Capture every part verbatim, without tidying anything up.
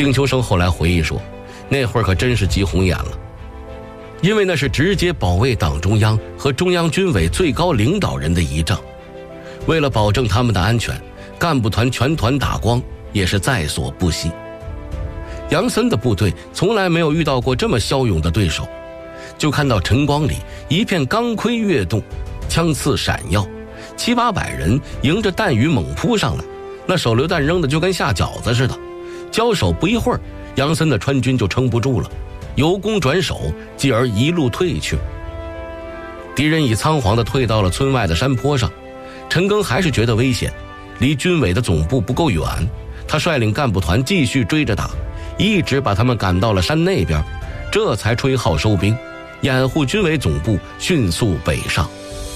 丁秋生后来回忆说，那会儿可真是急红眼了，因为那是直接保卫党中央和中央军委最高领导人的仪仗。为了保证他们的安全，干部团全团打光也是在所不惜。杨森的部队从来没有遇到过这么骁勇的对手，就看到晨光里一片钢盔跃动，枪刺闪耀，七八百人迎着弹雨猛扑上来，那手榴弹扔的就跟下饺子似的。交手不一会儿，杨森的川军就撑不住了，由攻转守，继而一路退去。敌人已仓皇地退到了村外的山坡上，陈赓还是觉得危险，离军委的总部不够远，他率领干部团继续追着打，一直把他们赶到了山那边，这才吹号收兵，掩护军委总部迅速北上。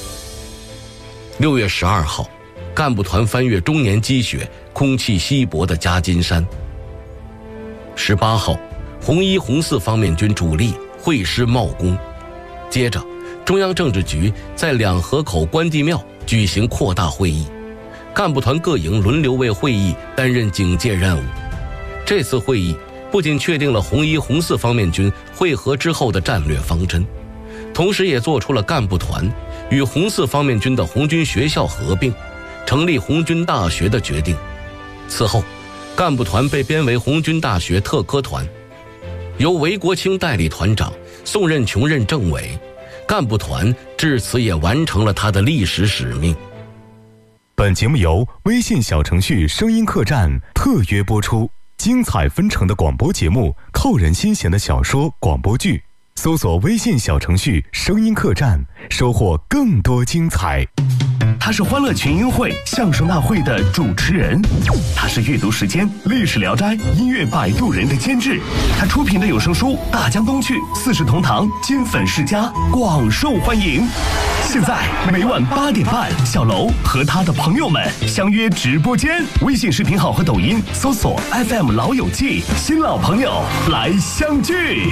六月十二号，干部团翻越终年积雪、空气稀薄的夹金山。十八号，红一红四方面军主力会师茂功。接着，中央政治局在两河口关帝庙举行扩大会议，干部团各营轮流为会议担任警戒任务。这次会议不仅确定了红一红四方面军会合之后的战略方针，同时也做出了干部团与红四方面军的红军学校合并，成立红军大学的决定。此后，干部团被编为红军大学特科团，由韦国清代理团长，宋任穷任政委。干部团至此也完成了他的历史使命。 本节目由微信小程序声音客栈特约播出，精彩纷呈的广播节目，扣人心弦的小说广播剧，搜索微信小程序声音客栈，收获更多精彩。 他是欢乐群英会相声大会的主持人，他是阅读时间历史聊斋音乐摆渡人的监制，他出品的有声书大江东去四世同堂金粉世家广受欢迎。现在每晚八点半，小楼和他的朋友们相约直播间，微信视频号和抖音搜索 F M 老友记，新老朋友来相聚。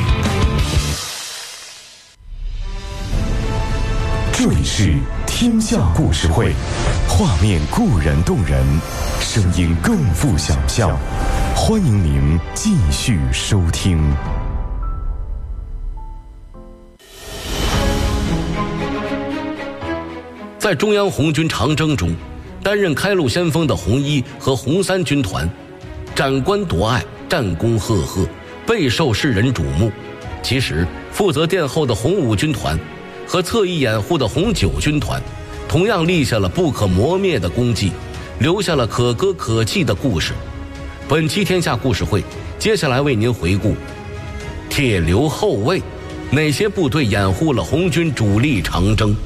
这里是天下故事会，画面固然动人，声音更富想象。欢迎您继续收听。 在中央红军长征中，担任开路先锋的红一和红三军团，斩关夺隘，战功赫赫，备受世人瞩目。其实，负责殿后的红五军团和侧翼掩护的红九军团同样立下了不可磨灭的功绩，留下了可歌可泣的故事。本期天下故事会接下来为您回顾铁流后卫，哪些部队掩护了红军主力长征。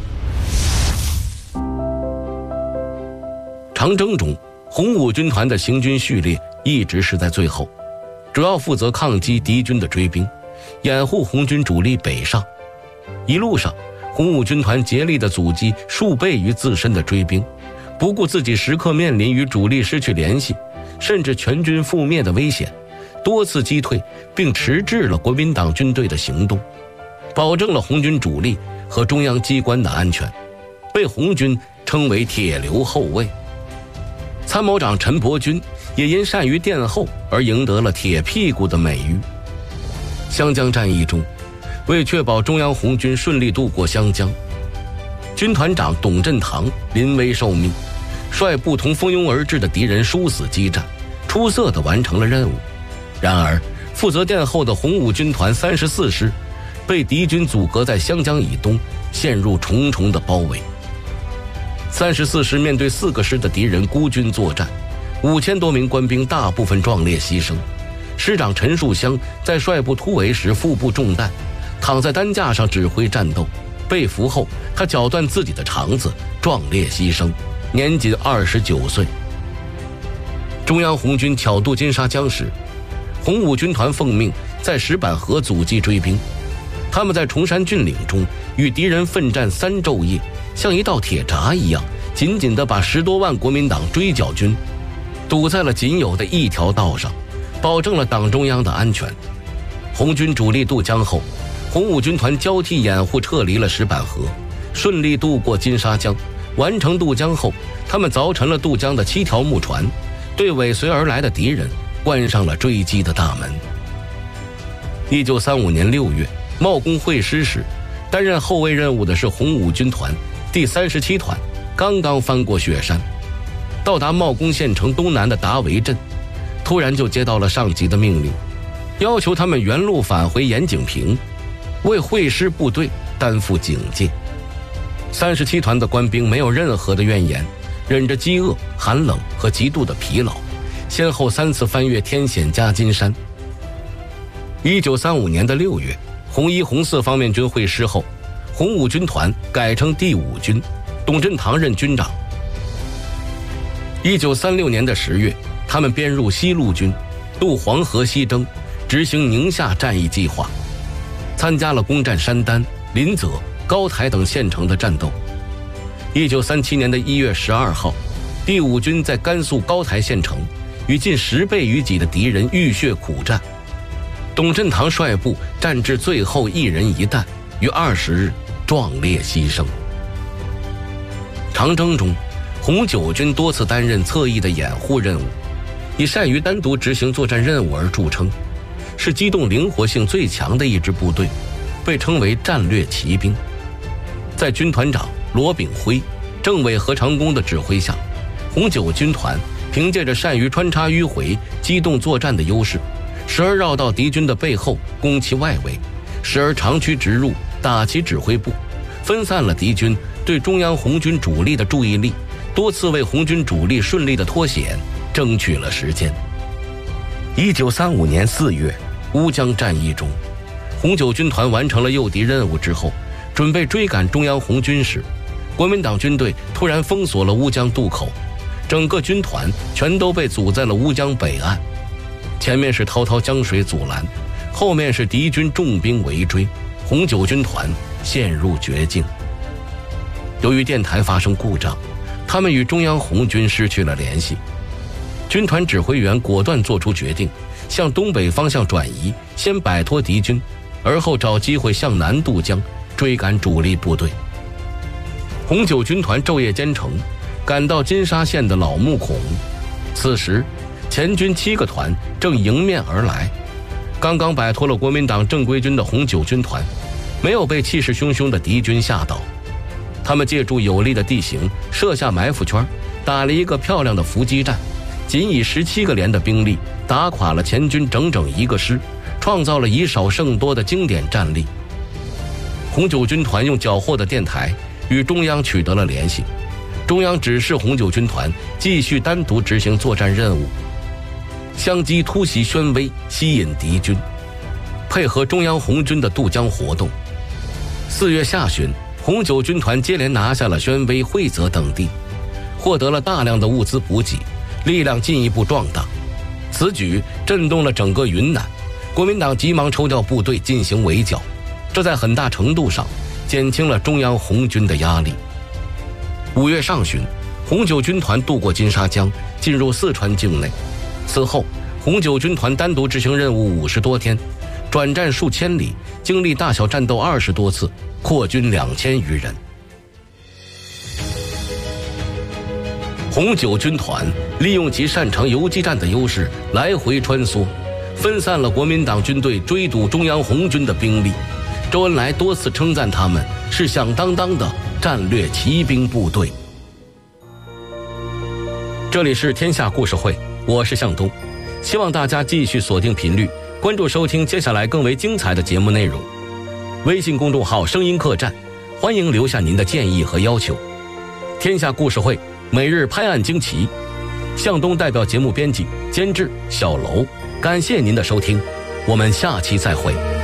长征中，红五军团的行军序列一直是在最后，主要负责抗击敌军的追兵，掩护红军主力北上。一路上，红五军团竭力地阻击数倍于自身的追兵，不顾自己时刻面临与主力失去联系，甚至全军覆灭的危险，多次击退并迟滞了国民党军队的行动，保证了红军主力和中央机关的安全，被红军称为铁流后卫。参谋长陈伯钧也因善于殿后而赢得了铁屁股的美誉。湘江战役中，为确保中央红军顺利渡过湘江，军团长董振堂临危受命，率部同蜂拥而至的敌人殊死激战，出色地完成了任务。然而，负责殿后的红五军团三十四师被敌军阻隔在湘江以东，陷入重重的包围。三十四师面对四个师的敌人孤军作战，五千多名官兵大部分壮烈牺牲。师长陈树湘在率部突围时腹部中弹，躺在担架上指挥战斗，被俘后他绞断自己的肠子，壮烈牺牲，年仅二十九岁。中央红军巧渡金沙江时，红五军团奉命在石板河阻击追兵，他们在崇山峻岭中与敌人奋战三昼夜，像一道铁闸一样，紧紧地把十多万国民党追剿军堵在了仅有的一条道上，保证了党中央的安全。红军主力渡江后，红五军团交替掩护撤离了石板河，顺利渡过金沙江。完成渡江后，他们凿沉了渡江的七条木船，对尾随而来的敌人关上了追击的大门。一九三五年六月，茂工会师时，担任后卫任务的是红五军团第三十七团，刚刚翻过雪山，到达茂工县城东南的达维镇，突然就接到了上级的命令，要求他们原路返回盐井坪，为会师部队担负警戒。三十七团的官兵没有任何的怨言，忍着饥饿、寒冷和极度的疲劳，先后三次翻越天险加金山。一九三五年的六月，红一、红四方面军会师后，红五军团改称第五军，董振堂任军长。一九三六年的十月，他们编入西路军，渡黄河西征，执行宁夏战役计划，参加了攻占山丹、临泽、高台等县城的战斗。一九三七年的一月十二号，第五军在甘肃高台县城与近十倍于己的敌人浴血苦战，董振堂率部战至最后一人一弹，于二十日壮烈牺牲。长征中，红九军多次担任侧翼的掩护任务，以善于单独执行作战任务而著称，是机动灵活性最强的一支部队，被称为战略骑兵。在军团长罗炳辉、政委何长工的指挥下，红九军团凭借着善于穿插迂回、机动作战的优势，时而绕到敌军的背后攻其外围，时而长驱直入打其指挥部，分散了敌军对中央红军主力的注意力，多次为红军主力顺利的脱险争取了时间。一九三五年四月，乌江战役中，红九军团完成了诱敌任务之后，准备追赶中央红军时，国民党军队突然封锁了乌江渡口，整个军团全都被阻在了乌江北岸，前面是滔滔江水阻拦，后面是敌军重兵围追，红九军团陷入绝境。由于电台发生故障，他们与中央红军失去了联系。军团指挥员果断做出决定，向东北方向转移，先摆脱敌军，而后找机会向南渡江，追赶主力部队。红九军团昼夜兼程，赶到金沙县的老木孔。此时前军七个团正迎面而来，刚刚摆脱了国民党正规军的红九军团没有被气势汹汹的敌军吓倒，他们借助有利的地形设下埋伏圈，打了一个漂亮的伏击战，仅以十七个连的兵力打垮了前军整整一个师，创造了以少胜多的经典战例。红九军团用缴获的电台与中央取得了联系，中央指示红九军团继续单独执行作战任务，相机突袭宣威，吸引敌军，配合中央红军的渡江活动。四月下旬，红九军团接连拿下了宣威、惠泽等地，获得了大量的物资补给，力量进一步壮大。此举震动了整个云南，国民党急忙抽调部队进行围剿，这在很大程度上减轻了中央红军的压力。五月上旬，红九军团渡过金沙江，进入四川境内。此后，红九军团单独执行任务五十多天，转战数千里，经历大小战斗二十多次，扩军两千余人。红九军团利用其擅长游击战的优势，来回穿梭，分散了国民党军队追堵中央红军的兵力。周恩来多次称赞他们是响当当的战略骑兵部队。这里是天下故事会，我是向东，希望大家继续锁定频率，关注收听接下来更为精彩的节目内容。微信公众号声音客栈，欢迎留下您的建议和要求。天下故事会每日拍案惊奇，向东代表节目编辑监制小楼，感谢您的收听，我们下期再会。